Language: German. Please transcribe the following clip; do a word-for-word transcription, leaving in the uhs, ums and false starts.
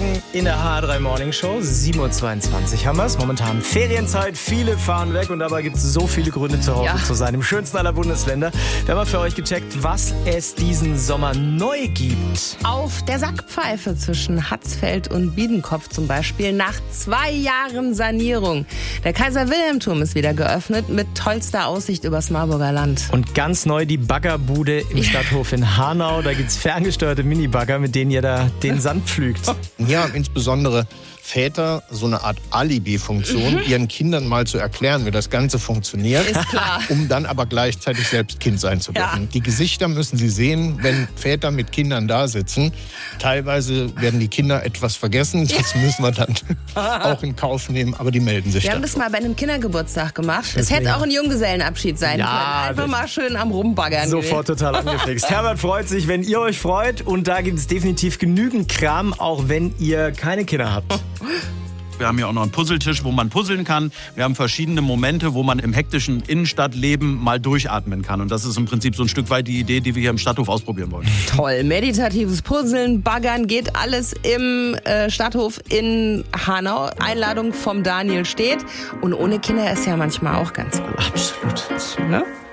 Morgen in der H R drei Morning Show. sieben Uhr zweiundzwanzig haben wir es. Momentan Ferienzeit, viele fahren weg und dabei gibt es so viele Gründe, zu Hause ja. zu sein. Im schönsten aller Bundesländer. Wir haben für euch gecheckt, was es diesen Sommer neu gibt. Auf der Sackpfeife zwischen Hatzfeld und Biedenkopf zum Beispiel nach zwei Jahren Sanierung. Der Kaiser-Wilhelm-Turm ist wieder geöffnet mit tollster Aussicht übers Marburger Land. Und ganz neu die Baggerbude im ja. Stadthof in Hanau. Da gibt es ferngesteuerte Minibagger, mit denen ihr da den Sand pflügt. Ja, insbesondere Väter so eine Art Alibi-Funktion, mhm. ihren Kindern mal zu erklären, wie das Ganze funktioniert, ist klar. um dann aber gleichzeitig selbst Kind sein zu dürfen. Ja. Die Gesichter müssen sie sehen, wenn Väter mit Kindern da sitzen. Teilweise werden die Kinder etwas vergessen, das müssen wir dann auch in Kauf nehmen, aber die melden sich Wir dann. haben das mal bei einem Kindergeburtstag gemacht. Es hätte auch ein Junggesellenabschied sein ja, können. Einfach mal schön am Rumbaggern. Sofort gewesen. Total angefixt. Herbert freut sich, wenn ihr euch freut, und da gibt es definitiv genügend Kram, auch wenn ihr keine Kinder habt. Wir haben hier auch noch einen Puzzletisch, wo man puzzeln kann. Wir haben verschiedene Momente, wo man im hektischen Innenstadtleben mal durchatmen kann. Und das ist im Prinzip so ein Stück weit die Idee, die wir hier im Stadthof ausprobieren wollen. Toll. Meditatives Puzzeln, Baggern, geht alles im äh, Stadthof in Hanau. Einladung vom Daniel steht. Und ohne Kinder ist ja manchmal auch ganz gut. Absolut. Ne?